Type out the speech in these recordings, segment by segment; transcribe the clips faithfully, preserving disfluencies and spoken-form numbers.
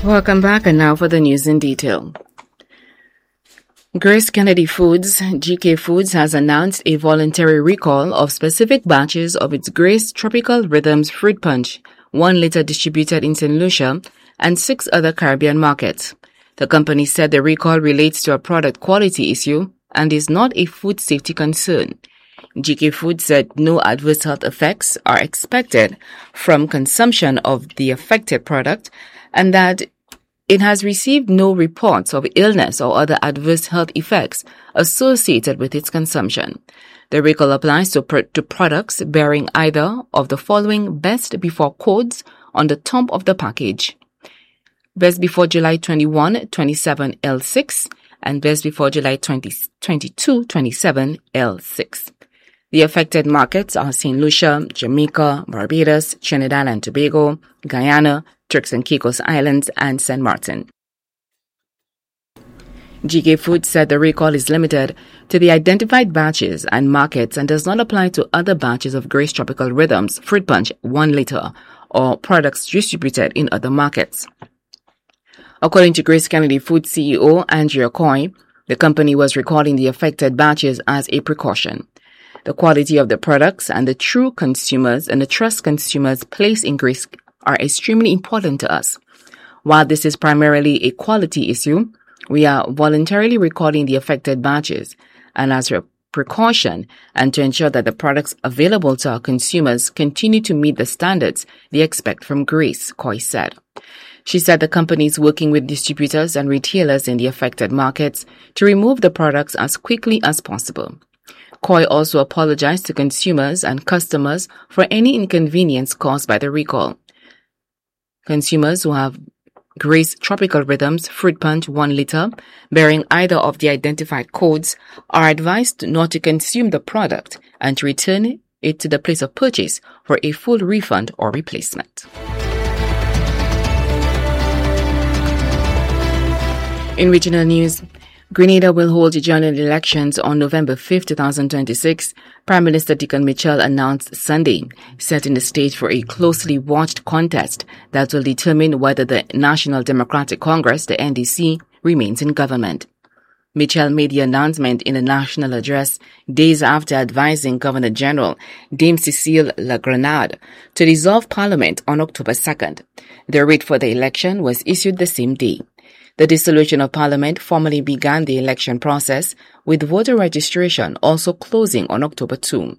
Welcome back, and now for the news in detail. Grace Kennedy Foods, G K Foods, has announced a voluntary recall of specific batches of its Grace Tropical Rhythms Fruit Punch, one liter distributed in Saint Lucia, and six other Caribbean markets. The company said the recall relates to a product quality issue and is not a food safety concern. G K Foods said no adverse health effects are expected from consumption of the affected product and that it has received no reports of illness or other adverse health effects associated with its consumption. The recall applies to, pr- to products bearing either of the following best before codes on the top of the package: best before July twenty-first, twenty-seven L six and best before July twentieth, twenty-second, twenty-seven L six. The affected markets are Saint Lucia, Jamaica, Barbados, Trinidad and Tobago, Guyana, Turks and Caicos Islands, and Saint Martin. G K Foods said the recall is limited to the identified batches and markets and does not apply to other batches of Grace Tropical Rhythms Fruit Punch one liter or products distributed in other markets. According to Grace Kennedy Foods C E O Andrea Coy, the company was recalling the affected batches as a precaution. The quality of the products and the true consumers and the trust consumers place in Grace are extremely important to us. While this is primarily a quality issue, we are voluntarily recalling the affected batches, and as a precaution and to ensure that the products available to our consumers continue to meet the standards they expect from Grace, Coy said. She said the company is working with distributors and retailers in the affected markets to remove the products as quickly as possible. Coy also apologized to consumers and customers for any inconvenience caused by the recall. Consumers who have Grace Tropical Rhythms Fruit Punch one liter bearing either of the identified codes are advised not to consume the product and to return it to the place of purchase for a full refund or replacement. In regional news, Grenada will hold general elections on November fifth, twenty twenty-six, Prime Minister Dickon Mitchell announced Sunday, setting the stage for a closely watched contest that will determine whether the National Democratic Congress, the N D C, remains in government. Mitchell made the announcement in a national address days after advising Governor-General Dame Cecile La Grenade to dissolve Parliament on October second. The writ for the election was issued the same day. The dissolution of Parliament formally began the election process, with voter registration also closing on October second.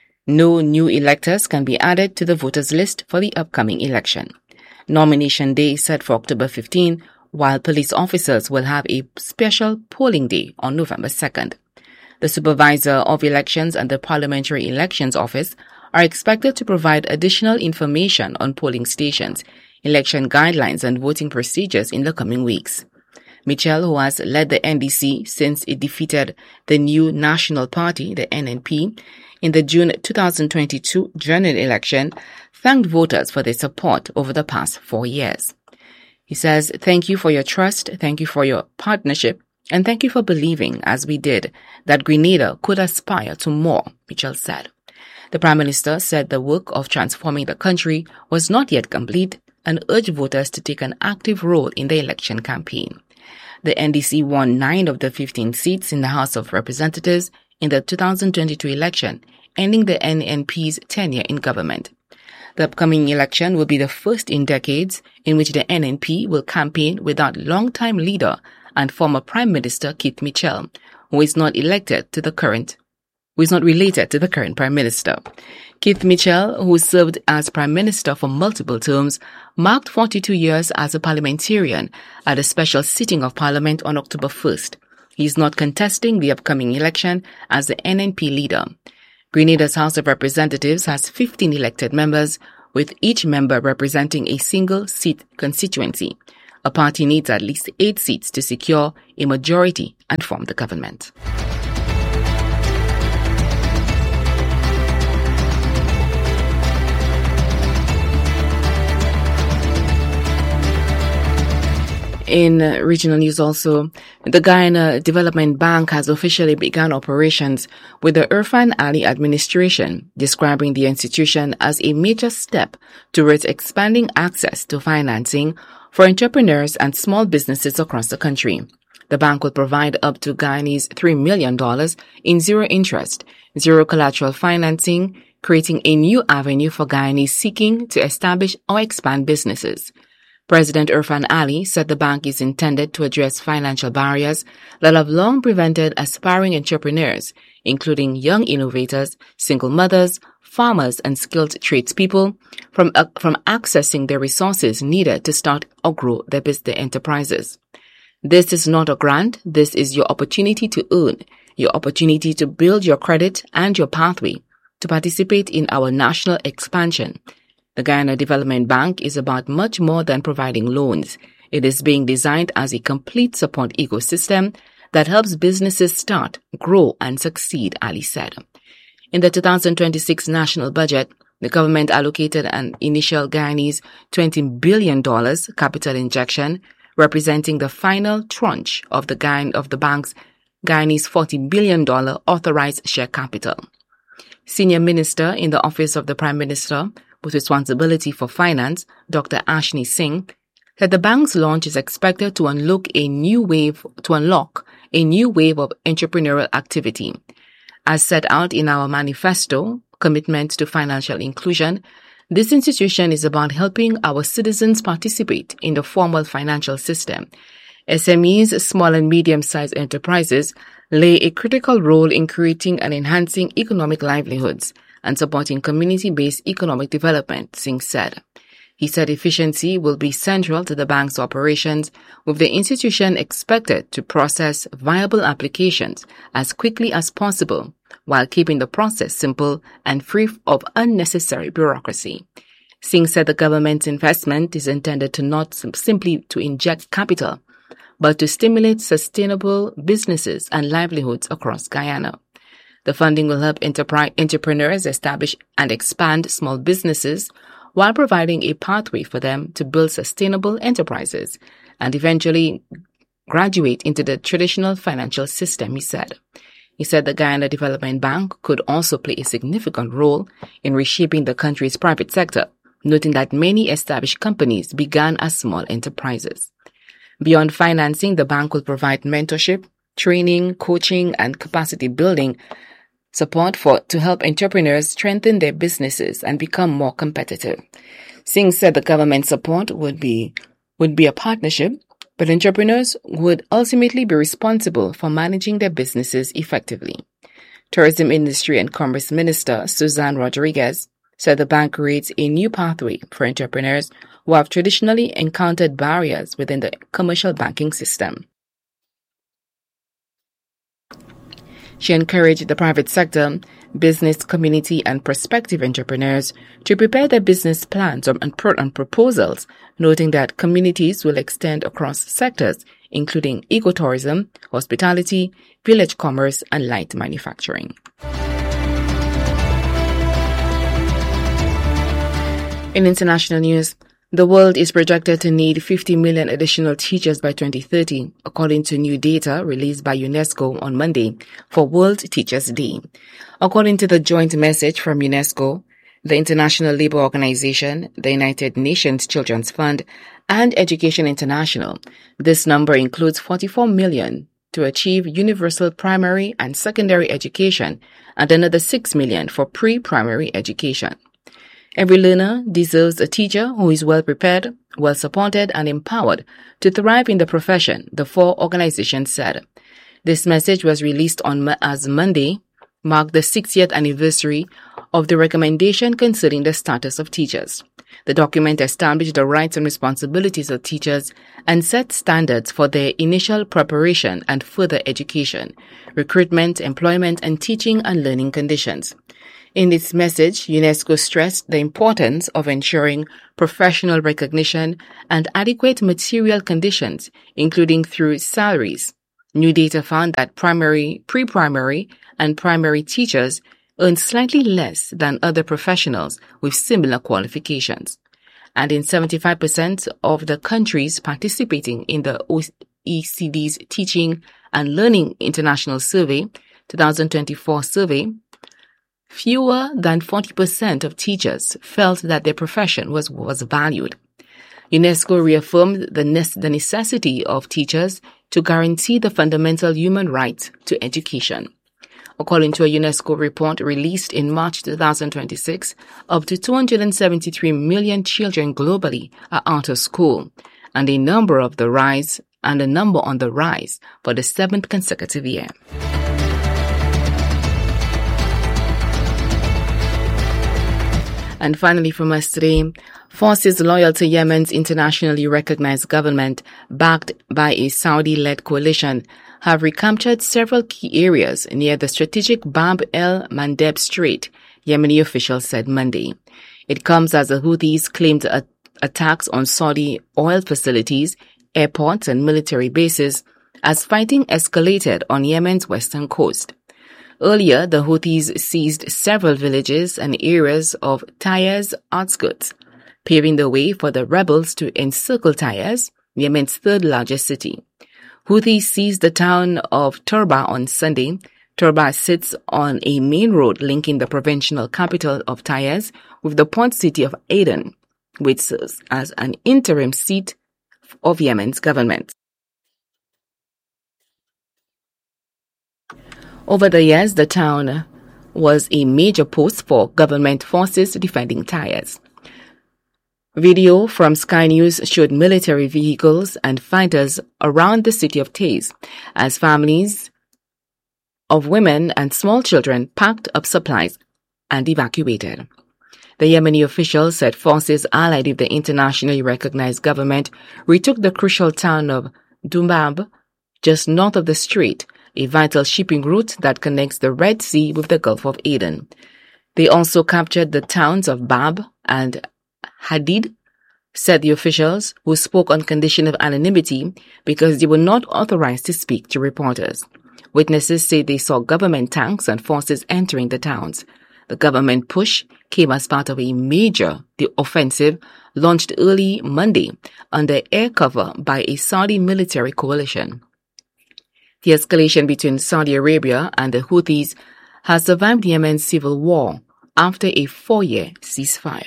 No new electors can be added to the voters list for the upcoming election. Nomination day is set for October fifteenth, while police officers will have a special polling day on November second. The Supervisor of Elections and the Parliamentary Elections Office are expected to provide additional information on polling stations, election guidelines and voting procedures in the coming weeks. Mitchell, who has led the N D C since it defeated the new National Party, the N N P, in the June twenty twenty-two general election, thanked voters for their support over the past four years. He says, "Thank you for your trust, thank you for your partnership, and thank you for believing, as we did, that Grenada could aspire to more," Mitchell said. The Prime Minister said the work of transforming the country was not yet complete and urged voters to take an active role in the election campaign. The N D C won nine of the fifteen seats in the House of Representatives in the two thousand twenty-two election, ending the N N P's tenure in government. The upcoming election will be the first in decades in which the N N P will campaign without longtime leader and former Prime Minister Keith Mitchell, who is not elected to the current, who is not related to the current Prime Minister. Keith Mitchell, who served as Prime Minister for multiple terms, marked forty-two years as a parliamentarian at a special sitting of Parliament on October first. He is not contesting the upcoming election as the N N P leader. Grenada's House of Representatives has fifteen elected members, with each member representing a single seat constituency. A party needs at least eight seats to secure a majority and form the government. In regional news also, the Guyana Development Bank has officially begun operations with the Irfaan Ali administration, describing the institution as a major step towards expanding access to financing for entrepreneurs and small businesses across the country. The bank will provide up to Guyanese three million dollars in zero interest, zero collateral financing, creating a new avenue for Guyanese seeking to establish or expand businesses. President Irfaan Ali said the bank is intended to address financial barriers that have long prevented aspiring entrepreneurs, including young innovators, single mothers, farmers, and skilled tradespeople, from uh, from accessing the resources needed to start or grow their business enterprises. This is not a grant. This is your opportunity to earn, your opportunity to build your credit and your pathway to participate in our national expansion. The Guyana Development Bank is about much more than providing loans. It is being designed as a complete support ecosystem that helps businesses start, grow, and succeed, Ali said. In the two thousand twenty-six national budget, the government allocated an initial Guyanese twenty billion dollars capital injection, representing the final tranche of the Guyan of the bank's Guyanese forty billion dollars authorized share capital. Senior Minister in the Office of the Prime Minister with responsibility for finance, Doctor Ashni Singh, said the bank's launch is expected to unlock a new wave to unlock a new wave of entrepreneurial activity. As set out in our manifesto, Commitment to Financial Inclusion, this institution is about helping our citizens participate in the formal financial system. S M Es, small and medium-sized enterprises, play a critical role in creating and enhancing economic livelihoods and supporting community-based economic development, Singh said. He said efficiency will be central to the bank's operations, with the institution expected to process viable applications as quickly as possible, while keeping the process simple and free of unnecessary bureaucracy. Singh said the government's investment is intended to not simply to inject capital, but to stimulate sustainable businesses and livelihoods across Guyana. The funding will help enterprise entrepreneurs establish and expand small businesses while providing a pathway for them to build sustainable enterprises and eventually graduate into the traditional financial system, he said. He said the Guyana Development Bank could also play a significant role in reshaping the country's private sector, noting that many established companies began as small enterprises. Beyond financing, the bank will provide mentorship, training, coaching, and capacity building support for to help entrepreneurs strengthen their businesses and become more competitive. Singh said the government support would be would be a partnership, but entrepreneurs would ultimately be responsible for managing their businesses effectively. Tourism Industry and Commerce Minister Suzanne Rodriguez said the bank creates a new pathway for entrepreneurs who have traditionally encountered barriers within the commercial banking system. She encouraged the private sector, business community, and prospective entrepreneurs to prepare their business plans and proposals, noting that communities will extend across sectors, including ecotourism, hospitality, village commerce, and light manufacturing. In international news, the world is projected to need fifty million additional teachers by twenty thirty, according to new data released by UNESCO on Monday for World Teachers' Day. According to the joint message from UNESCO, the International Labour Organization, the United Nations Children's Fund, and Education International, this number includes forty-four million to achieve universal primary and secondary education and another six million for pre-primary education. Every learner deserves a teacher who is well prepared, well supported, and empowered to thrive in the profession, the four organizations said. This message was released on as Monday marked the sixtieth anniversary of the recommendation concerning the status of teachers. The document established the rights and responsibilities of teachers and set standards for their initial preparation and further education, recruitment, employment, and teaching and learning conditions. In its message, UNESCO stressed the importance of ensuring professional recognition and adequate material conditions, including through salaries. New data found that primary, pre-primary, and primary teachers earn slightly less than other professionals with similar qualifications. and in seventy-five percent of the countries participating in the O E C D's Teaching and Learning International Survey twenty twenty-four survey, fewer than forty percent of teachers felt that their profession was, was valued. UNESCO reaffirmed the, ne- the necessity of teachers to guarantee the fundamental human right to education. According to a UNESCO report released in March twenty twenty-six, up to two hundred seventy-three million children globally are out of school, and a number of the rise and a number on the rise for the seventh consecutive year. And finally from us today, forces loyal to Yemen's internationally recognized government, backed by a Saudi-led coalition, have recaptured several key areas near the strategic Bab el-Mandeb Strait, Yemeni officials said Monday. It comes as the Houthis claimed a- attacks on Saudi oil facilities, airports and military bases as fighting escalated on Yemen's western coast. Earlier, the Houthis seized several villages and areas of Taiz's outskirts, paving the way for the rebels to encircle Taiz, Yemen's third largest city. Houthis seized the town of Turba on Sunday. Turba sits on a main road linking the provincial capital of Taiz with the port city of Aden, which serves as an interim seat of Yemen's government. Over the years, the town was a major post for government forces defending Taiz. Video from Sky News showed military vehicles and fighters around the city of Taiz as families of women and small children packed up supplies and evacuated. The Yemeni officials said forces allied with the internationally recognized government retook the crucial town of Dumbab, just north of the strait, a vital shipping route that connects the Red Sea with the Gulf of Aden. They also captured the towns of Bab and Hadid, said the officials, who spoke on condition of anonymity because they were not authorized to speak to reporters. Witnesses say they saw government tanks and forces entering the towns. The government push came as part of a major offensive launched early Monday under air cover by a Saudi military coalition. The escalation between Saudi Arabia and the Houthis has survived Yemen's civil war after a four-year ceasefire.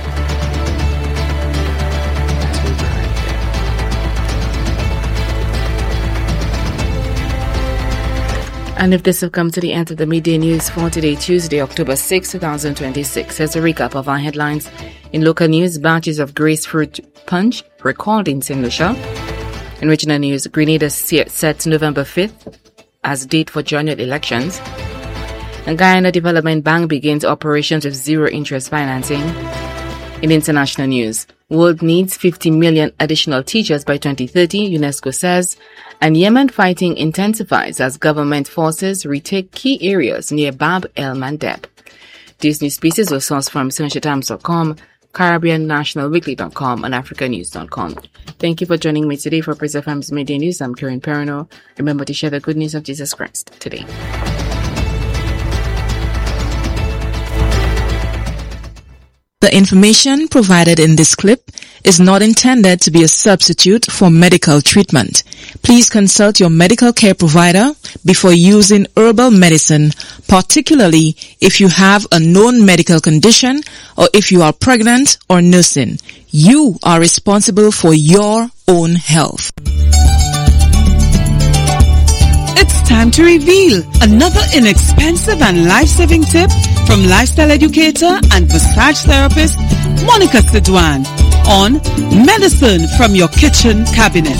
And if this have come to the end of the midday news for today, Tuesday, October sixth, twenty twenty-six, here's a recap of our headlines. In local news, batches of Grace Fruit Punch recalled in Saint Lucia. In regional news, Grenada sets November fifth as date for general elections. And Guyana Development Bank begins operations with zero interest financing. In international news, world needs fifty million additional teachers by twenty thirty, UNESCO says, and Yemen fighting intensifies as government forces retake key areas near Bab el-Mandeb. These news pieces were sourced from Sunshine Times dot com, Caribbean National Weekly dot com, and Africa News dot com. Thank you for joining me today for Praise F M's Midday News. I'm Karen Perino. Remember to share the good news of Jesus Christ today. The information provided in this clip is not intended to be a substitute for medical treatment. Please consult your medical care provider before using herbal medicine, particularly if you have a known medical condition or if you are pregnant or nursing. You are responsible for your own health. It's time to reveal another inexpensive and life-saving tip from lifestyle educator and massage therapist Monica Sidwan on Medicine from Your Kitchen Cabinet.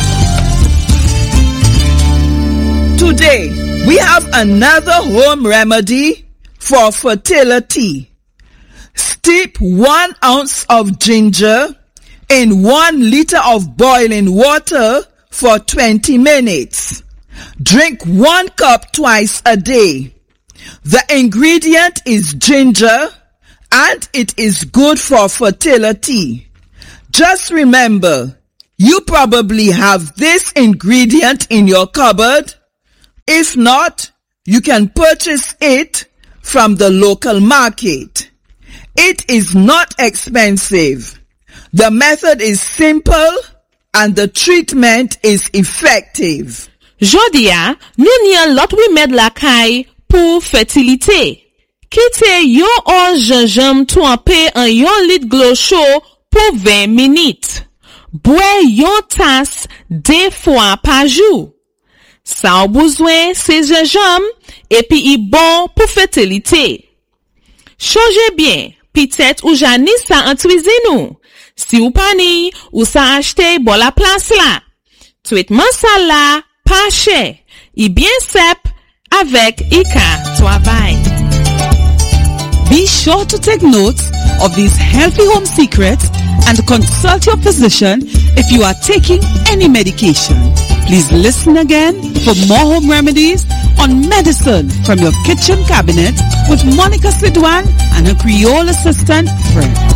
Today, we have another home remedy for fertility. Steep one ounce of ginger in one liter of boiling water for twenty minutes. Drink one cup twice a day. The ingredient is ginger and it is good for fertility. Just remember, you probably have this ingredient in your cupboard. If not, you can purchase it from the local market. It is not expensive. The method is simple and the treatment is effective. Jodia, nou ni an lot remèd la kay pou fertilité. Kite yon or gingembre trempé en yon lit glo chaud pour vingt minutes. Bois yon tasse deux fois par jour. Sa ou besoin c'est gingembre et puis y bon pour fertilité. Changez bien, peut-être ou jani sa entrisez nous. Si ou pani, ou sa achete bon la place là. Traitement ça là, pas cher, et bien sep avec Ika travail. Be sure to take notes of these healthy home secrets and consult your physician if you are taking any medication. Please listen again for more home remedies on Medicine from your kitchen cabinet with Monica Sidwan and her Creole assistant, Fred.